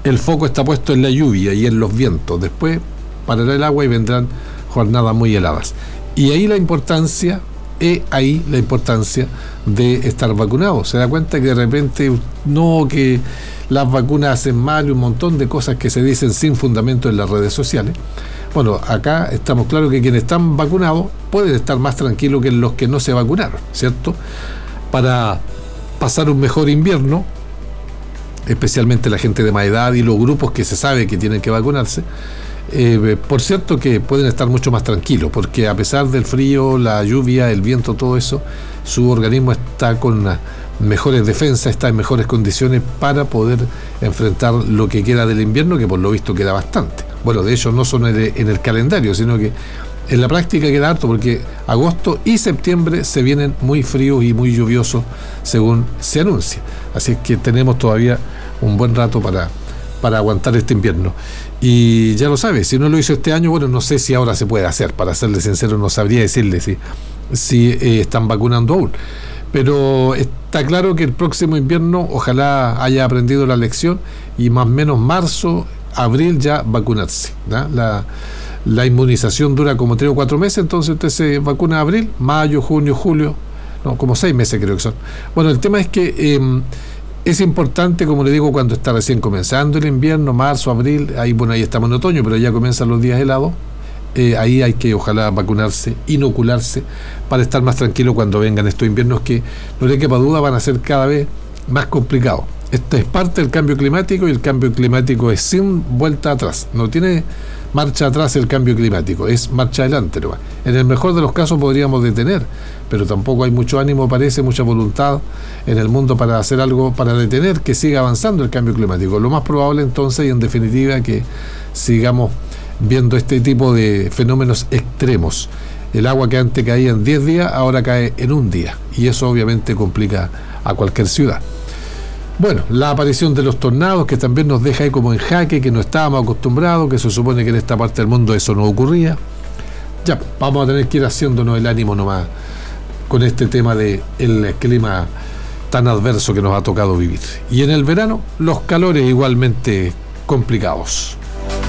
el foco está puesto en la lluvia y en los vientos. Después parará el agua y vendrán jornadas muy heladas. Y ahí la importancia de estar vacunado. Se da cuenta que de repente que las vacunas hacen mal y un montón de cosas que se dicen sin fundamento en las redes sociales. Bueno, acá estamos claros que quienes están vacunados pueden estar más tranquilos que los que no se vacunaron, ¿cierto? Para pasar un mejor invierno, especialmente la gente de más edad y los grupos que se sabe que tienen que vacunarse. Por cierto que pueden estar mucho más tranquilos, porque a pesar del frío, la lluvia, el viento, todo eso, su organismo está con unas mejores defensas, está en mejores condiciones para poder enfrentar lo que queda del invierno, que por lo visto queda bastante. Bueno, de hecho no solo en el calendario, sino que en la práctica queda harto, porque agosto y septiembre se vienen muy fríos y muy lluviosos según se anuncia. Así es que tenemos todavía un buen rato para aguantar este invierno. Y ya lo sabe, si no lo hizo este año, bueno, no sé si ahora se puede hacer, para serle sincero, no sabría decirle si están vacunando aún. Pero está claro que el próximo invierno ojalá haya aprendido la lección y más o menos marzo, abril ya vacunarse, ¿no? La inmunización dura como 3 o 4 meses, entonces usted se vacuna en abril, mayo, junio, julio, no, como 6 meses creo que son. Bueno, el tema es que es importante, como le digo, cuando está recién comenzando el invierno, marzo, abril, ahí estamos en otoño, pero ya comienzan los días helados, ahí hay que ojalá vacunarse, inocularse, para estar más tranquilo cuando vengan estos inviernos que, no le quepa duda, van a ser cada vez más complicados. Esta es parte del cambio climático y el cambio climático es sin vuelta atrás, no tiene marcha atrás el cambio climático, es marcha adelante nomás. En el mejor de los casos podríamos detener, pero tampoco hay mucho ánimo, parece, mucha voluntad en el mundo para hacer algo para detener que siga avanzando el cambio climático. Lo más probable entonces, y en definitiva, que sigamos viendo este tipo de fenómenos extremos. El agua que antes caía en 10 días, ahora cae en un día, y eso obviamente complica a cualquier ciudad. Bueno, la aparición de los tornados, que también nos deja ahí como en jaque, que no estábamos acostumbrados, que se supone que en esta parte del mundo eso no ocurría. Ya, vamos a tener que ir haciéndonos el ánimo nomás con este tema del clima tan adverso que nos ha tocado vivir. Y en el verano, los calores igualmente complicados.